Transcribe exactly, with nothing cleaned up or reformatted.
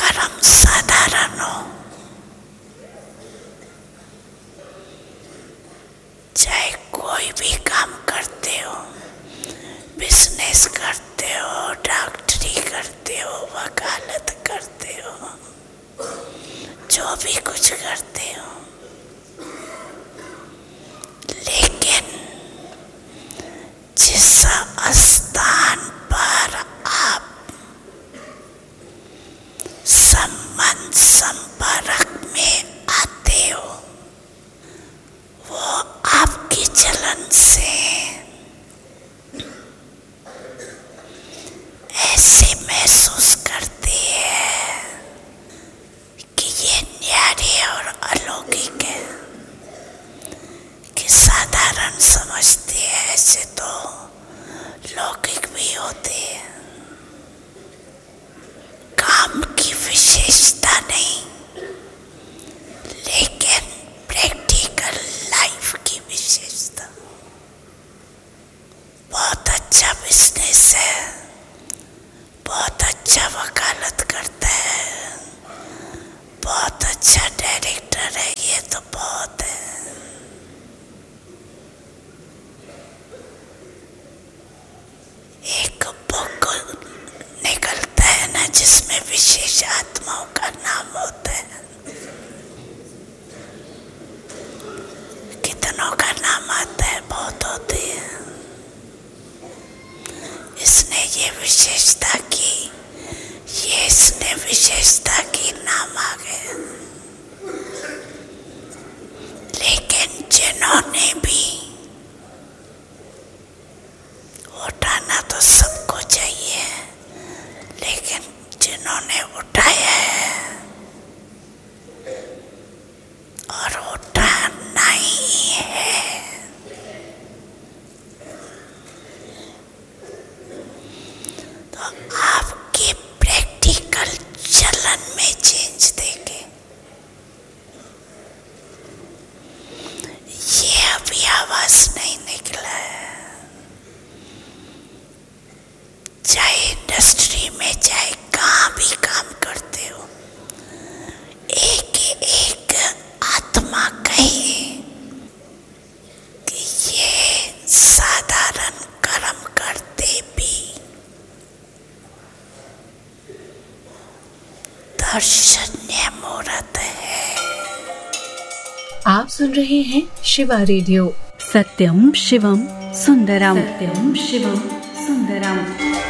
कर्म साधारण हो, चाहे कोई भी काम करते हो, बिजनेस करते हो, डॉक्टरी करते हो, वकालत करते हो, जो भी कुछ करते हो, लेकिन जिस स्थान पर आप संबंध संपर्क में आते हो, वो आपकी चलन से ऐसे महसूस करती है कि ये न्यारी और अलौकिक है, कि साधारण समझते हैं, ऐसे तो लौकिक भी होते हैं। काम की विशेषता नहीं, लेकिन प्रैक्टिकल लाइफ की विशेषता। बहुत अच्छा बिजनेस है, बहुत अच्छा वकालत करता है, बहुत अच्छा डायरेक्टर है, ये तो बहुत है। एक बुक निकलता है ना जिसमें विशेष आत्माओं का नाम होता है, कितनों का नाम आता है, बहुत होते हैं। इसने ये विशेषता की, ये इसने विशेषता की, नाम आ गए। लेकिन जिन्होंने भी, उठाना तो सबको चाहिए, लेकिन जिन्होंने उठाया है और उठाना ही है, तो आपके प्रैक्टिकल चलन में चेंज देंगे। ये अभी आवाज नहीं निकला है। चाहे इंडस्ट्री में, चाहे कहाँ भी काम करते हो, एक एक आत्मा कहे कि ये साधारण कर्म करते भी दर्शनीय मूर्त है। आप सुन रहे हैं शिवा रेडियो। सत्यम शिवम सुंदरम। सत्यम शिवम सुंदरम।